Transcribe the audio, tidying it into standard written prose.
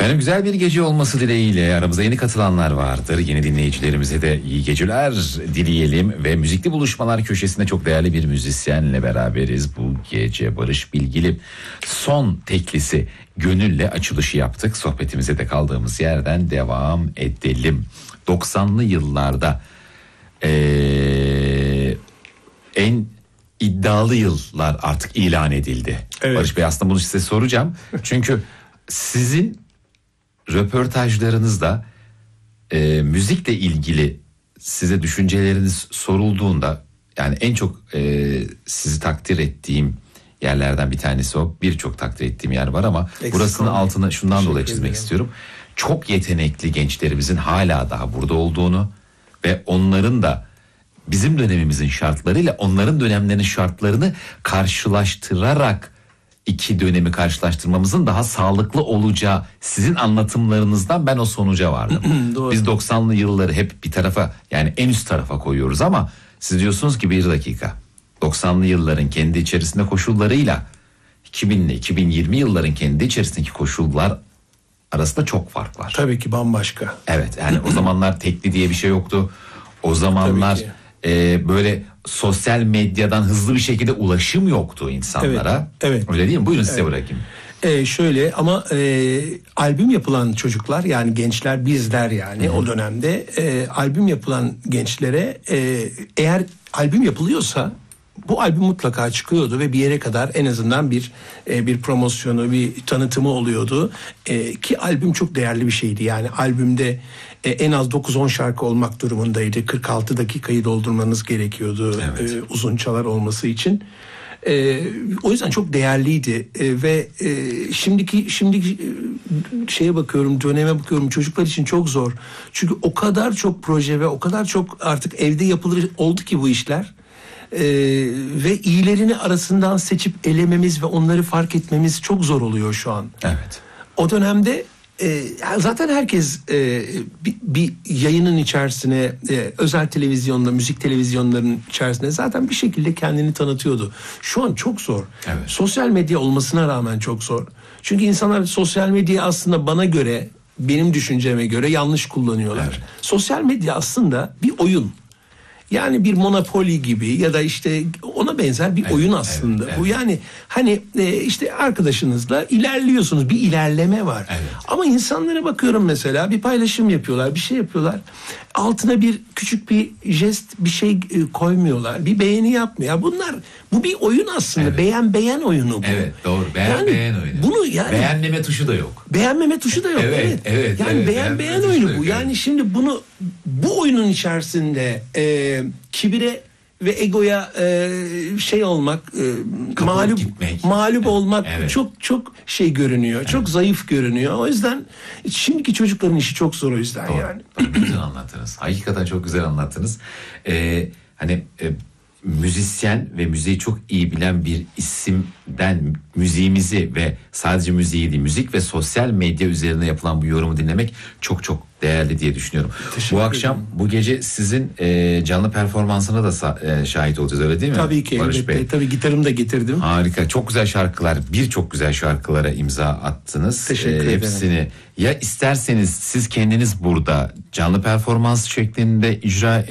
Efendim güzel bir gece olması dileğiyle aramızda yeni katılanlar vardır. Yeni dinleyicilerimize de iyi geceler dileyelim ve müzikli buluşmalar köşesinde çok değerli bir müzisyenle beraberiz. Bu gece Barış Bilgili son teklisi Gönül'le açılışı yaptık. Sohbetimize de kaldığımız yerden devam edelim. 90'lı yıllarda en iddialı yıllar artık ilan edildi. Evet. Barış Bey, aslında bunu size soracağım. Çünkü sizin röportajlarınızda müzikle ilgili size düşünceleriniz sorulduğunda, yani en çok sizi takdir ettiğim yerlerden bir tanesi o. Birçok takdir ettiğim yer var ama burasının altına şundan dolayı çizmek istiyorum. Çok yetenekli gençlerimizin hala daha burada olduğunu ve onların da bizim dönemimizin şartlarıyla onların dönemlerinin şartlarını karşılaştırarak iki dönemi karşılaştırmamızın daha sağlıklı olacağı sizin anlatımlarınızdan ben o sonuca vardım. Biz 90'lı yılları hep bir tarafa, yani en üst tarafa koyuyoruz ama siz diyorsunuz ki bir dakika, 90'lı yılların kendi içerisinde koşullarıyla 2000'li 2020 yılların kendi içerisindeki koşullar arasında çok fark var. Tabii ki bambaşka. Evet, yani o zamanlar tekli diye bir şey yoktu. O zamanlar böyle sosyal medyadan hızlı bir şekilde ulaşım yoktu insanlara. Evet. Öyle değil mi? Buyurun size bırakayım. Şöyle ama albüm yapılan çocuklar, yani gençler, bizler yani o dönemde albüm yapılan gençlere eğer albüm yapılıyorsa bu albüm mutlaka çıkıyordu ve bir yere kadar en azından bir promosyonu, bir tanıtımı oluyordu. Ki albüm çok değerli bir şeydi. Yani albümde en az 9-10 şarkı olmak durumundaydı. 46 dakikayı doldurmanız gerekiyordu uzun çalar olması için. O yüzden çok değerliydi ve şimdiki şeye bakıyorum, döneme bakıyorum, çocuklar için çok zor. Çünkü o kadar çok proje ve o kadar çok artık evde yapılır oldu ki bu işler. Ve iyilerini arasından seçip elememiz ve onları fark etmemiz çok zor oluyor şu an. Evet. O dönemde zaten herkes bir yayının içerisine, özel televizyonda, müzik televizyonlarının içerisinde zaten bir şekilde kendini tanıtıyordu. Şu an çok zor. Evet. Sosyal medya olmasına rağmen çok zor. Çünkü insanlar sosyal medyayı aslında bana göre, benim düşünceme göre yanlış kullanıyorlar. Evet. Sosyal medya aslında bir oyun. Yani bir Monopoly gibi ya da işte ona benzer bir oyun aslında. Bu yani hani işte arkadaşınızla ilerliyorsunuz, bir ilerleme var. Evet. Ama insanlara bakıyorum, mesela bir paylaşım yapıyorlar, bir şey yapıyorlar. Altına bir küçük bir jest, bir şey koymuyorlar. Bir beğeni yapmıyor. Bu bir oyun aslında. Evet. Beğen oyunu bu. Evet, doğru. Beğen oyunu. Bunu yani beğenmeme tuşu da yok. Beğenmeme tuşu da yok. Evet. Yani beğen oyunu bu. Yani şimdi bu oyunun içerisinde kibire ve egoya şey olmak, mağlup olmak çok şey görünüyor. Evet. Çok zayıf görünüyor. O yüzden şimdiki çocukların işi çok zor o yüzden. Doğru. Yani. Güzel anlattınız. Hakikaten çok güzel anlattınız. Müzisyen ve müziği çok iyi bilen bir isimden müziğimizi ve sadece müziği değil, müzik ve sosyal medya üzerine yapılan bu yorumu dinlemek çok çok değerli diye düşünüyorum. Bu akşam, bu gece sizin canlı performansına da şahit olacağız, öyle değil mi? Tabii ki. Barış Bey. Tabii gitarımı da getirdim. Harika. Çok güzel şarkılar, birçok güzel şarkılara imza attınız. Teşekkür ederim. Hepsini ya isterseniz siz kendiniz burada canlı performans şeklinde icra